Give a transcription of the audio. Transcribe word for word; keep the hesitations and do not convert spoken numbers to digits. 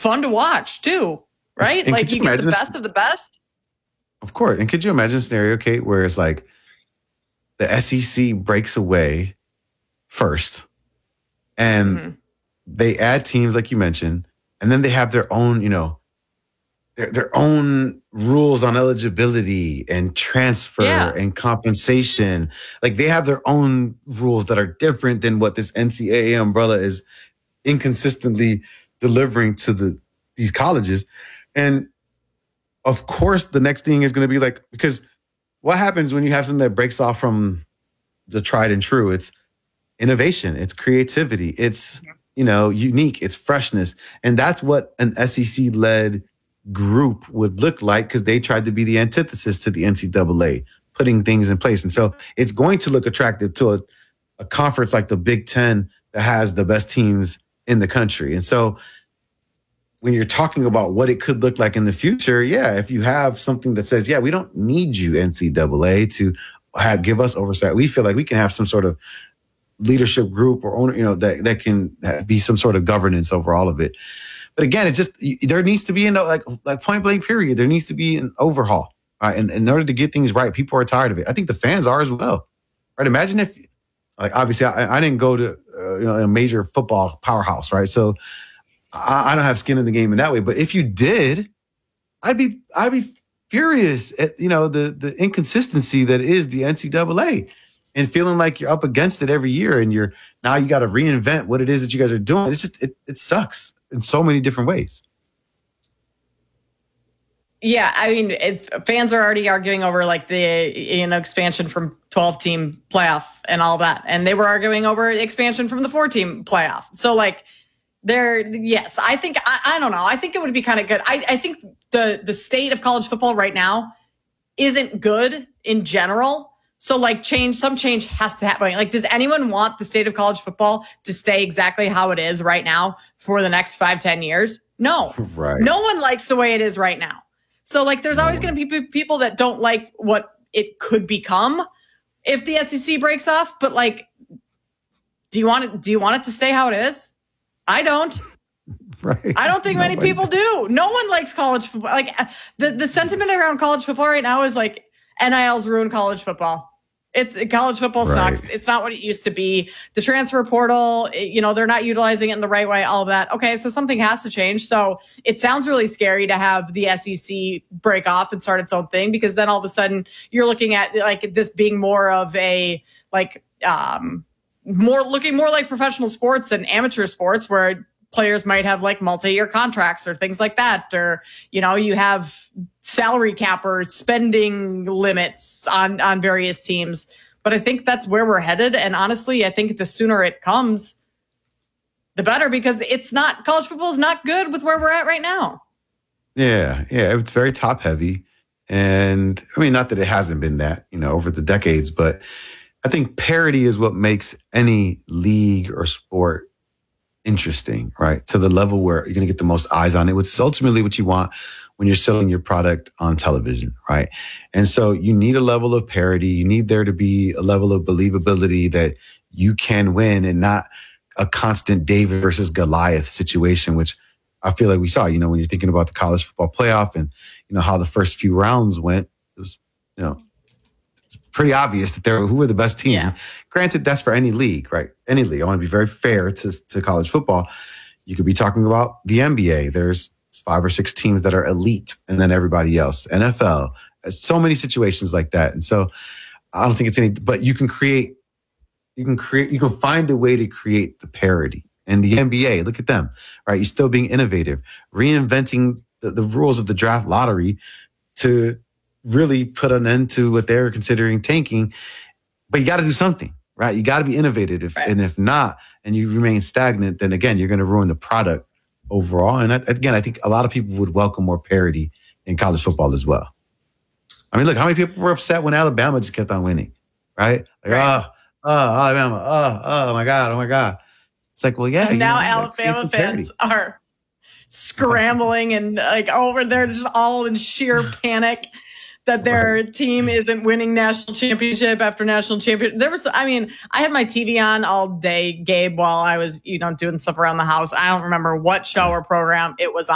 fun to watch too, right? And like you, you get the best this, of the best. Of course. And could you imagine a scenario, Kate, where it's like the S E C breaks away first and mm-hmm. they add teams like you mentioned, and then they have their own, you know, their, their own rules on eligibility and transfer yeah. and compensation. Like they have their own rules that are different than what this N C double A umbrella is inconsistently delivering to the these colleges. And of course, the next thing is going to be like, because what happens when you have something that breaks off from the tried and true? It's innovation, it's creativity, it's, you know, unique, it's freshness. And that's what an S E C-led group would look like, because they tried to be the antithesis to the N C double A, putting things in place. And so it's going to look attractive to a, a conference like the Big Ten that has the best teams in the country. And so when you're talking about what it could look like in the future, yeah, if you have something that says, yeah, we don't need you, N C double A, to have, give us oversight. We feel like we can have some sort of leadership group or owner, you know, that, that can be some sort of governance over all of it. But again, it just, there needs to be, an, like, like point blank period, there needs to be an overhaul. Right? And in order to get things right, people are tired of it. I think the fans are as well. Right? Imagine if, like, obviously I, I didn't go to uh, you know, a major football powerhouse, right? So I, I don't have skin in the game in that way. But if you did, I'd be I'd be furious at, you know, the the inconsistency that is the N C double A, and feeling like you're up against it every year, and you're now you got to reinvent what it is that you guys are doing. It's just it it sucks in so many different ways. Yeah, I mean, it, fans are already arguing over like the you know expansion from twelve team playoff and all that, and they were arguing over expansion from the four team playoff. So like, there, yes, I think I, I don't know. I think it would be kind of good. I, I think the the state of college football right now isn't good in general. So like, change, some change has to happen. Like, does anyone want the state of college football to stay exactly how it is right now for the next five, ten years? No, right. No one likes the way it is right now. So, like, there's always going to be people that don't like what it could become if the S E C breaks off. But, like, do you want it? Do you want it to stay how it is? I don't. Right. I don't think no many one. people do. No one likes college football. Like, the the sentiment around college football right now is like N I L's ruined college football. It's college football right. sucks. It's not what it used to be. The transfer portal, it, you know, they're not utilizing it in the right way, all of that. Okay, so something has to change. So it sounds really scary to have the S E C break off and start its own thing, because then all of a sudden you're looking at like this being more of a like um more looking more like professional sports than amateur sports, where players might have like multi-year contracts or things like that. Or, you know, you have salary cap or spending limits on, on various teams. But I think that's where we're headed. And honestly, I think the sooner it comes, the better, because it's not, college football is not good with where we're at right now. Yeah. Yeah. It's very top heavy. And I mean, not that it hasn't been that, you know, over the decades, but I think parity is what makes any league or sport interesting, right? To the level where you're going to get the most eyes on it, which is ultimately what you want when you're selling your product on television, right? And so you need a level of parity. You need there to be a level of believability that you can win, and not a constant David versus Goliath situation, which I feel like we saw, you know, when you're thinking about the college football playoff and, you know, how the first few rounds went. It was, you know, pretty obvious that there who were the best teams. Yeah. Granted, that's for any league, right? Any league. I want to be very fair to, to college football. You could be talking about the N B A. There's five or six teams that are elite, and then everybody else. N F L. There's so many situations like that. And so I don't think it's any, but you can create, you can create, you can find a way to create the parity. And the N B A, look at them, right? You're still being innovative, reinventing the, the rules of the draft lottery to really put an end to what they're considering tanking. But you got to do something, right? You got to be innovative. If, right. And if not, and you remain stagnant, then again, you're going to ruin the product overall. And I, again, I think a lot of people would welcome more parity in college football as well. I mean, look, how many people were upset when Alabama just kept on winning, right? Like, right. oh, oh, Alabama, oh, oh my God, oh my God. It's like, well, yeah. And now know, Alabama fans are scrambling and like over there, just all in sheer panic that their right. team isn't winning national championship after national championship. There was, I mean, I had my T V on all day, Gabe, while I was, you know, doing stuff around the house. I don't remember what show or program it was on.